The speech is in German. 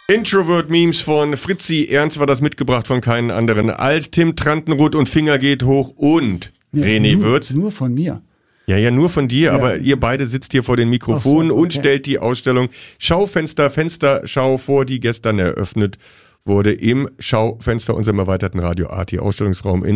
Introvert-Memes von Fritzi Ernst war das mitgebracht von keinen anderen als Tim Trantenroth und Finger geht hoch und René Würz. Nur von mir. Ja, nur von dir, aber ihr beide sitzt hier vor den Mikrofonen und stellt die Ausstellung Fensterschau vor, die gestern eröffnet wurde im Schaufenster unserem erweiterten Radio Arti Ausstellungsraum in